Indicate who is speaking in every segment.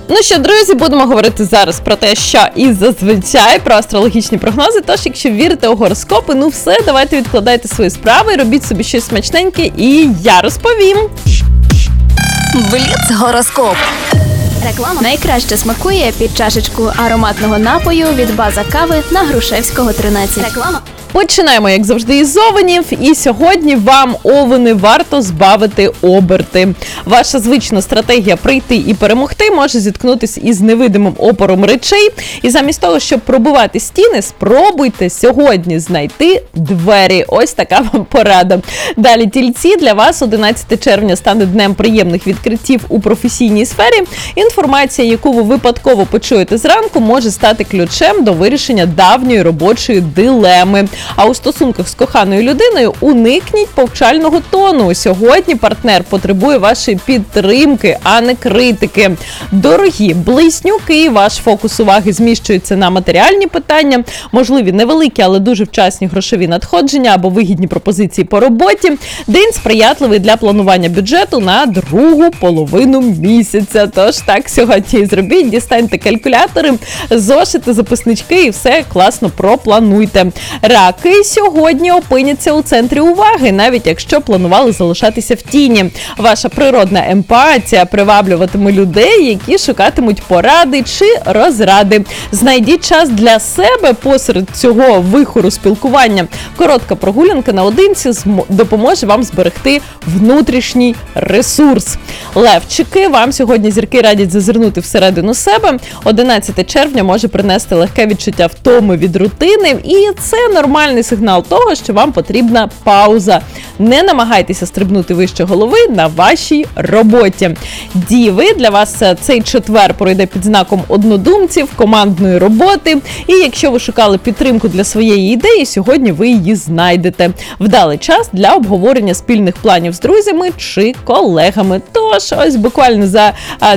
Speaker 1: Ну що, друзі, будемо говорити зараз про те, що і зазвичай про астрологічні прогнози. Тож, якщо вірите у гороскопи, ну все, давайте відкладайте свої справи, робіть собі щось смачненьке і я розповім.
Speaker 2: Бліц-гороскоп. Реклама найкраще смакує під чашечку ароматного напою від база кави на Грушевського, 13. Реклама.
Speaker 1: Починаємо, як завжди, із овенів. І сьогодні вам, овени, варто збавити оберти. Ваша звична стратегія прийти і перемогти може зіткнутися із невидимим опором речей. І замість того, щоб пробивати стіни, спробуйте сьогодні знайти двері. Ось така вам порада. Далі, тільці, для вас 11 червня стане днем приємних відкриттів у професійній сфері. Інформація, яку ви випадково почуєте зранку, може стати ключем до вирішення давньої робочої дилеми. А у стосунках з коханою людиною уникніть повчального тону. Сьогодні партнер потребує вашої підтримки, а не критики. Дорогі близнюки, ваш фокус уваги зміщується на матеріальні питання, можливі невеликі, але дуже вчасні грошові надходження або вигідні пропозиції по роботі. День сприятливий для планування бюджету на другу половину місяця. Тож так сьогодні і зробіть, дістаньте калькулятори, зошити, записнички і все класно проплануйте. Раки сьогодні опиняться у центрі уваги, навіть якщо планували залишатися в тіні. Ваша природна емпатія приваблюватиме людей, які шукатимуть поради чи розради. Знайдіть час для себе посеред цього вихору спілкування. Коротка прогулянка наодинці допоможе вам зберегти внутрішній ресурс. Левчики, вам сьогодні зірки радять зазирнути всередину себе. 11 червня може принести легке відчуття втоми від рутини, і це нормальний сигнал того, що вам потрібна пауза. Не намагайтеся стрибнути вище голови на вашій роботі. Діви, для вас цей четвер пройде під знаком однодумців, командної роботи. І якщо ви шукали підтримку для своєї ідеї, сьогодні ви її знайдете. Вдалий час для обговорення спільних планів з друзями чи колегами. Тож, ось буквально за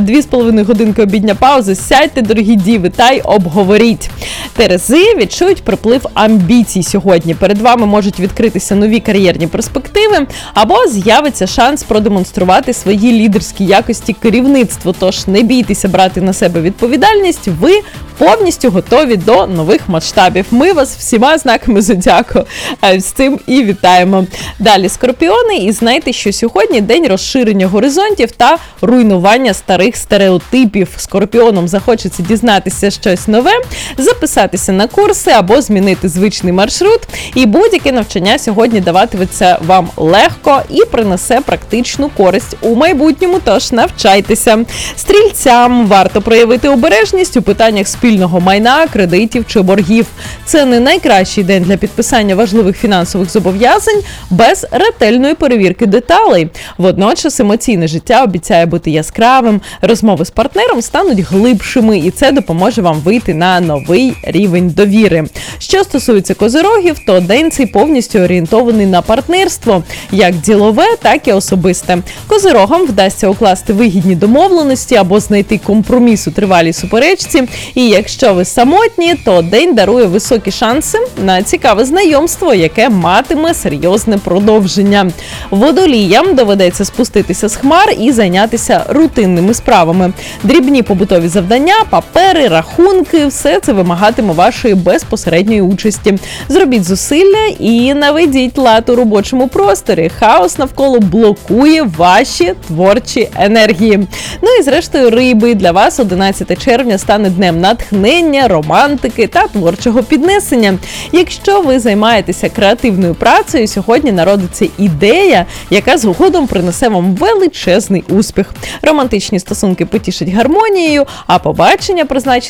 Speaker 1: 2,5 годинки обідня паузи сядьте, дорогі діви, та й обговоріть. Терези відчують приплив амбіцій сьогодні. Перед вами можуть відкритися нові кар'єрні перспективи або з'явиться шанс продемонструвати свої лідерські якості керівництву. Тож не бійтеся брати на себе відповідальність, ви повністю готові до нових масштабів. Ми вас всіма знаками зодіаку з цим і вітаємо. Далі, скорпіони, і знайте, що сьогодні день розширення горизонтів та руйнування старих стереотипів. Скорпіонам захочеться дізнатися щось нове, записатися на курси або змінити звичний маршрут. І будь-яке навчання сьогодні даватиметься вам легко і принесе практичну користь у майбутньому, тож навчайтеся. Стрільцям варто проявити обережність у питаннях спільного майна, кредитів чи боргів. Це не найкращий день для підписання важливих фінансових зобов'язань без ретельної перевірки деталей. Водночас емоційне життя обіцяє бути яскравим, розмови з партнером стануть глибшими, і це допоможе вам вийти на новий рівень довіри. Що стосується козирогів, то день цей повністю орієнтований на партнерство, як ділове, так і особисте. Козирогам вдасться укласти вигідні домовленості або знайти компроміс у тривалій суперечці. І якщо ви самотні, то день дарує високі шанси на цікаве знайомство, яке матиме серйозне продовження. Водоліям доведеться спуститися з хмар і зайнятися рутинними справами. Дрібні побутові завдання, папери, рахунки – все це вимагатиме вашої безпосередньої участі. Зробіть зусилля і наведіть лад у робочому просторі. Хаос навколо блокує ваші творчі енергії. Ну і зрештою, риби, для вас 11 червня стане днем натхнення, романтики та творчого піднесення. Якщо ви займаєтеся креативною працею, сьогодні народиться ідея, яка згодом принесе вам величезний успіх. Романтичні стосунки потішать гармонією, а побачення, призначені